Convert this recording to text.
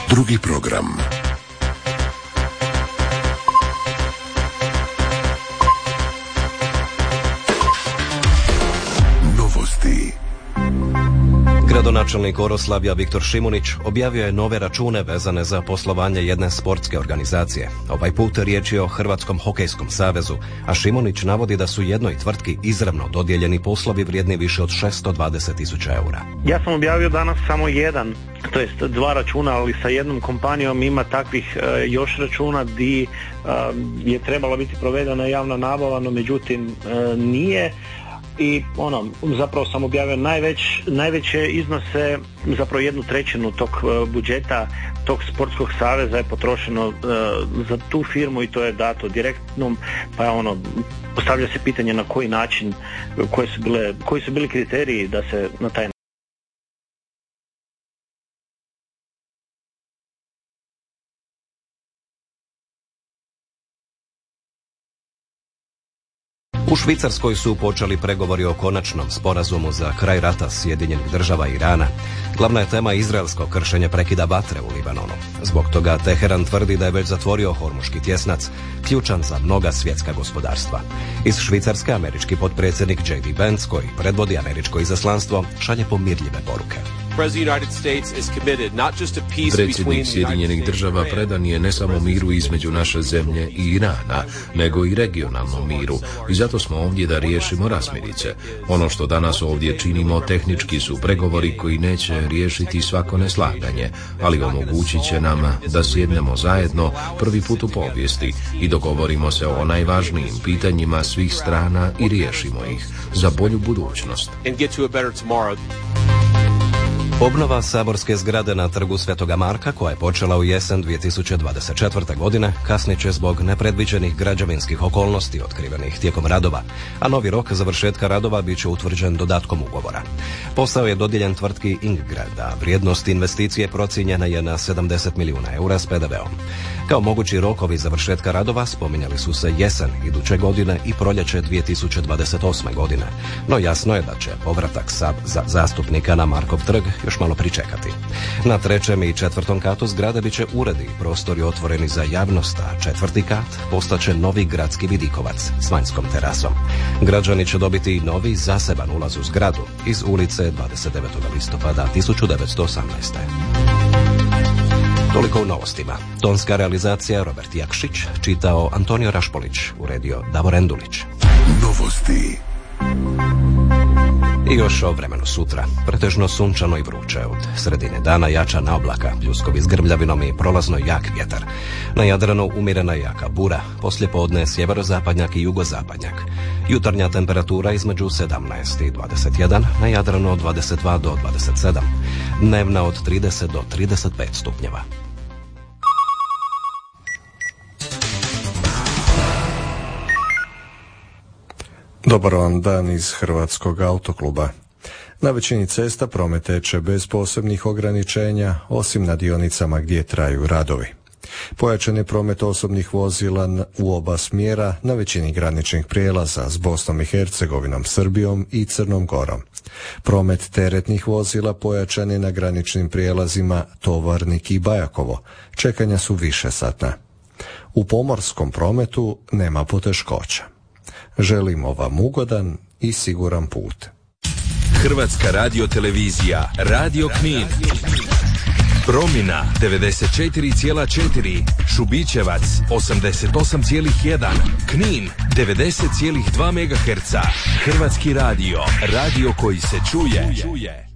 Drugi program. Novosti. Gradonačelnik Oroslavlja Viktor Šimunić objavio je nove račune vezane za poslovanje jedne sportske organizacije. Ovaj put riječ je o Hrvatskom hokejskom savezu, a Šimunić navodi da su jednoj tvrtki izravno dodijeljeni poslovi vrijedni više od 620.000 eura. Ja sam objavio danas samo jedan, to jest dva računa, ali sa jednom kompanijom ima takvih još računa gdje je trebala biti provedena javna nabava, no međutim nije. I zapravo sam objavio najveće iznose, zapravo 1/3 tog budžeta tog sportskog saveza je potrošeno za tu firmu i to je dato direktnom, pa postavlja se pitanje na koji način, koji su bili kriteriji da se na taj način. U Švicarskoj su počeli pregovori o konačnom sporazumu za kraj rata Sjedinjenih Država i Irana. Glavna je tema izraelsko kršenje prekida vatre u Libanonu. Zbog toga Teheran tvrdi da je već zatvorio Hormuški tjesnac, ključan za mnoga svjetska gospodarstva. Iz Švicarske američki potpredsjednik J.D. Vance, koji predvodi američko izaslanstvo, šalje pomirljive poruke. Predsjednik Sjedinjenih Država predan je ne samo miru između naše zemlje i Irana, nego i regionalnom miru. I zato smo ovdje da riješimo razmirice. Ono što danas ovdje činimo tehnički su pregovori koji neće riješiti svako neslaganje, ali omogućit će nam da sjednemo zajedno prvi put u povijesti i dogovorimo se o najvažnijim pitanjima svih strana i riješimo ih za bolju budućnost. Obnova saborske zgrade na trgu Svetoga Marka, koja je počela u jesen 2024. godine, kasnit će zbog nepredviđenih građevinskih okolnosti otkrivenih tijekom radova, a novi rok završetka radova bit će utvrđen dodatkom ugovora. Posao je dodijeljen tvrtki Inggrad, a vrijednost investicije procijenjena je na 70 milijuna eura s PDV-om. Kao mogući rokovi završetka radova spominjali su se jesen iduće godine i proljeće 2028. godine, no jasno je da će povratak zastupnika na Markov trg još malo pričekati. Na 3. i 4. katu zgrade bit će uredi i prostori otvoreni za javnost, a 4. kat postaće novi gradski vidikovac s vanjskom terasom. Građani će dobiti i novi zaseban ulaz u zgradu iz ulice 29. listopada 1918. Toliko u novostima. Tonska realizacija Robert Jakšić, čitao Antonio Rašpolić, uredio Davor Endulić. Novosti. I još o vremenu sutra. Pretežno sunčano i vruće. Od sredine dana jača oblaka, pljuskovi s grmljavinom i prolazno jak vjetar. Na Jadranu umjerena jaka bura, poslijepodne sjeverozapadnjak i jugozapadnjak. Jutarnja temperatura između 17 i 21, na Jadranu od 22 do 27. Dnevna od 30 do 35 stupnjeva. Dobar vam dan iz Hrvatskog autokluba. Na većini cesta promet teče bez posebnih ograničenja, osim na dionicama gdje traju radovi. Pojačan je promet osobnih vozila u oba smjera na većini graničnih prijelaza s Bosnom i Hercegovinom, Srbijom i Crnom Gorom. Promet teretnih vozila pojačan je na graničnim prijelazima Tovarnik i Bajakovo. Čekanja su višesatna. U pomorskom prometu nema poteškoća. Želimo vam ugodan i siguran put. Hrvatska radiotelevizija, Radio Knin. Promina 94,4, Šubićevac 88,1, Knin 90,2 MHz. Hrvatski radio, radio koji se čuje.